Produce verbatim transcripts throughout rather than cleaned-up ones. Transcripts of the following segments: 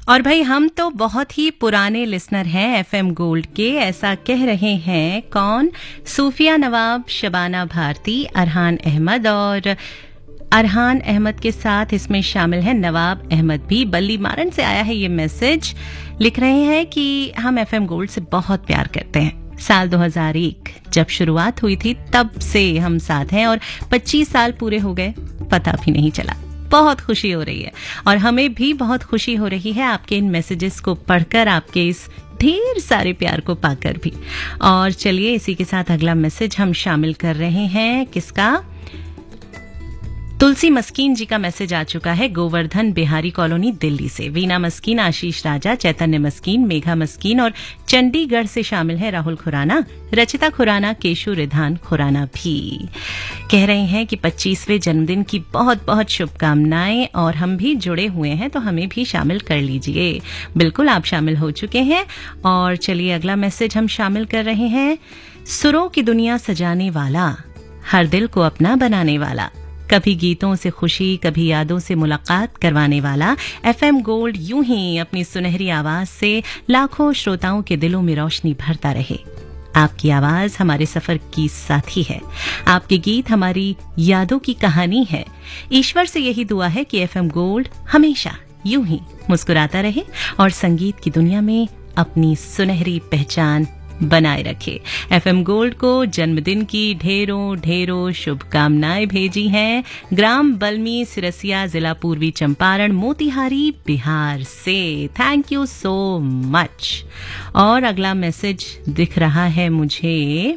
और भाई हम तो बहुत ही पुराने लिसनर हैं एफएम गोल्ड के, ऐसा कह रहे हैं कौन? सूफिया नवाब, शबाना भारती, अरहान अहमद और अरहान अहमद के साथ इसमें शामिल है नवाब अहमद भी। बल्ली मारन से आया है ये मैसेज। लिख रहे हैं कि हम एफएम गोल्ड से बहुत प्यार करते हैं। साल दो हज़ार एक जब शुरुआत हुई थी तब से हम साथ हैं और पच्चीस साल पूरे हो गए, पता भी नहीं चला। बहुत खुशी हो रही है और हमें भी बहुत खुशी हो रही है आपके इन मैसेजेस को पढ़कर, आपके इस ढेर सारे प्यार को पाकर भी। और चलिए इसी के साथ अगला मैसेज हम शामिल कर रहे हैं। किसका? तुलसी मस्कीन जी का मैसेज आ चुका है गोवर्धन बिहारी कॉलोनी दिल्ली से। वीना मस्कीन, आशीष राजा, चैतन्य मस्कीन, मेघा मस्कीन और चंडीगढ़ से शामिल है राहुल खुराना, रचिता खुराना, केशु रिधान खुराना भी। कह रहे हैं कि पच्चीसवें जन्मदिन की बहुत बहुत शुभकामनाएं और हम भी जुड़े हुए हैं तो हमें भी शामिल कर लीजिए। बिल्कुल आप शामिल हो चुके हैं। और चलिए अगला मैसेज हम शामिल कर रहे हैं। सुरों की दुनिया सजाने वाला, हर दिल को अपना बनाने वाला, कभी गीतों से खुशी कभी यादों से मुलाकात करवाने वाला, एफएम गोल्ड यूं ही अपनी सुनहरी आवाज से लाखों श्रोताओं के दिलों में रोशनी भरता रहे। आपकी आवाज हमारे सफर की साथी है, आपके गीत हमारी यादों की कहानी है। ईश्वर से यही दुआ है कि एफएम गोल्ड हमेशा यूं ही मुस्कुराता रहे और संगीत की दुनिया में अपनी सुनहरी पहचान बनाए रखे। एफएम गोल्ड को जन्मदिन की ढेरों ढेरों शुभकामनाएं भेजी हैं ग्राम बलमी, सिरसिया, जिला पूर्वी चंपारण, मोतिहारी, बिहार से। Thank you so much. और अगला मैसेज दिख रहा है मुझे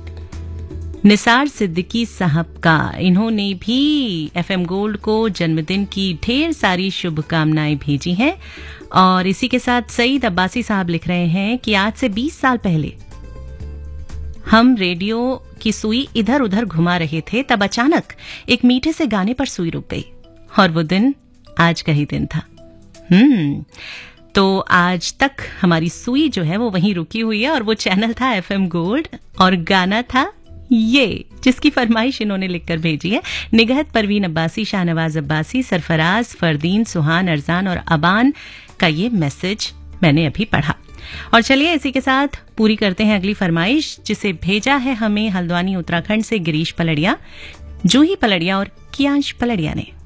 निसार सिद्दीकी साहब का। इन्होंने भी एफएम गोल्ड को जन्मदिन की ढेर सारी शुभकामनाएं भेजी हैं। और इसी के साथ सईद अब्बासी साहब लिख रहे हैं कि आज से बीस साल पहले हम रेडियो की सुई इधर उधर घुमा रहे थे, तब अचानक एक मीठे से गाने पर सुई रुक गई और वो दिन आज का ही दिन था। हम्म तो आज तक हमारी सुई जो है वो वहीं रुकी हुई है और वो चैनल था एफएम गोल्ड और गाना था ये, जिसकी फरमाइश इन्होंने लिखकर भेजी है। निगहत परवीन अब्बासी, शाहनवाज अब्बासी, सरफराज, फरदीन, सुहान, अरजान और अबान का ये मैसेज मैंने अभी पढ़ा। और चलिए इसी के साथ पूरी करते हैं अगली फरमाइश, जिसे भेजा है हमें हल्द्वानी उत्तराखंड से गिरीश पलड़िया, जूही पलड़िया और कियांश पलड़िया ने।